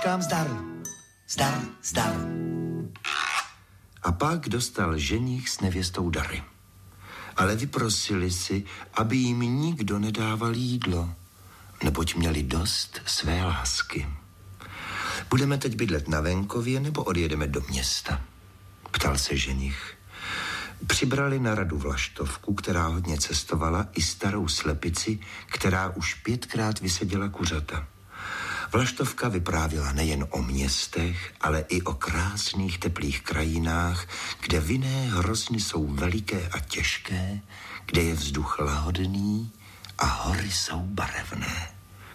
Ženíškám zdar. Zdar, zdar. A pak dostal ženich s nevěstou dary. Ale vyprosili si, aby jim nikdo nedával jídlo, neboť měli dost své lásky. Budeme teď bydlet na venkově, nebo odjedeme do města? Ptal se ženich. Přibrali na radu Vlaštovku, která hodně cestovala, i starou slepici, která už 5krát vyseděla kuřata. Vlaštovka vyprávěla nejen o městech, ale i o krásných teplých krajinách, kde vinné hrozny jsou veliké a těžké, kde je vzduch lahodný a hory jsou barevné.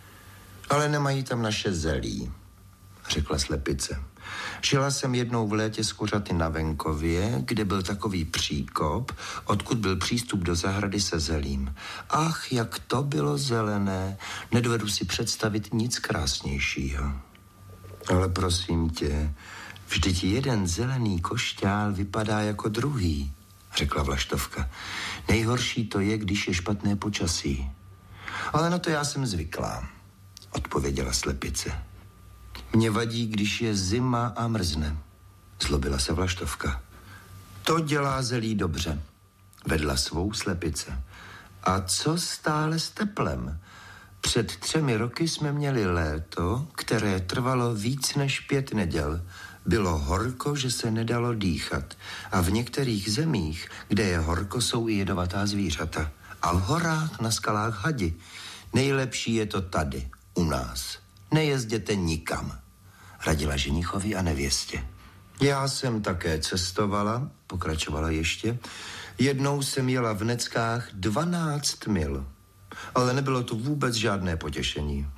Ale nemají tam naše zelí, řekla slepice. Žila jsem jednou v létě s kuřaty na venkově, kde byl takový příkop, odkud byl přístup do zahrady se zelím. Ach, jak to bylo zelené, nedovedu si představit nic krásnějšího. Ale prosím tě, vždyť jeden zelený košťál vypadá jako druhý, řekla Vlaštovka. Nejhorší to je, když je špatné počasí. Ale na to já jsem zvyklá, odpověděla slepice. Mě vadí, když je zima a mrzne, zlobila se Vlaštovka. To dělá zelí dobře, vedla svou slepice. A co stále s teplem? Před 3 roky jsme měli léto, které trvalo víc než 5 neděl. Bylo horko, že se nedalo dýchat. A v některých zemích, kde je horko, jsou i jedovatá zvířata. A v horách, na skalách hadi. Nejlepší je to tady, u nás. Nejezděte nikam, radila ženichovi a nevěstě. Já jsem také cestovala, pokračovala ještě. Jednou jsem jela v Neckách 12 mil, ale nebylo to vůbec žádné potěšení.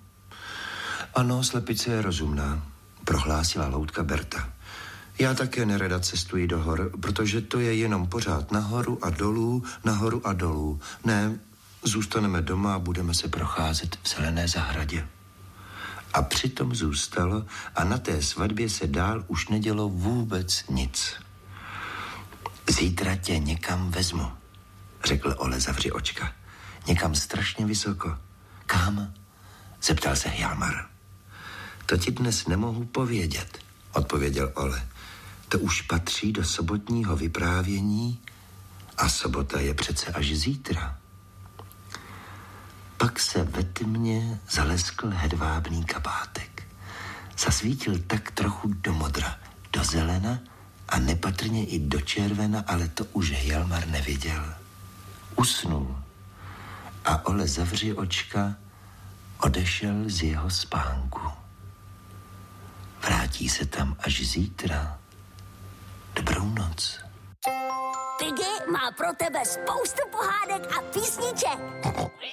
Ano, slepice je rozumná, prohlásila loutka Berta. Já také nerada cestuji do hor, protože to je jenom pořád nahoru a dolů, nahoru a dolů. Ne, zůstaneme doma a budeme se procházet v zelené zahradě. A přitom zůstalo a na té svatbě se dál už nedělo vůbec nic. Zítra tě někam vezmu, řekl Ole zavři očka. Někam strašně vysoko. Kam? Zeptal se Hjalmar. To ti dnes nemohu povědět, odpověděl Ole. To už patří do sobotního vyprávění a sobota je přece až zítra. Pak se ve tmě zaleskl hedvábný kabátek. Zasvítil tak trochu do modra, do zelena a nepatrně i do červena, ale to už Hjalmar neviděl. Usnul a Ole zavři očka odešel z jeho spánku. Vrátí se tam až zítra. Dobrou noc. Piggy má pro tebe spoustu pohádek a písniček.